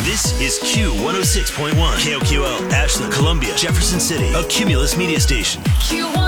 This is Q106.1, KOQL, Ashland, Columbia, Jefferson City, a Cumulus media station. Q106.1